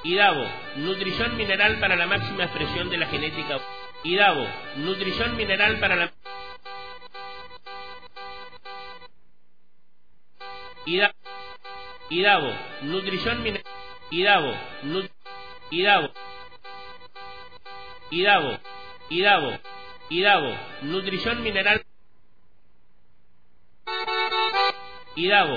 IDAVO, nutrición mineral para la máxima expresión de la genética. IDAVO, nutrición mineral para la IDAVO, nutrición mineral. IDAVO, IDAVO, IDAVO, IDAVO, IDAVO, nutrición mineral. IDAVO.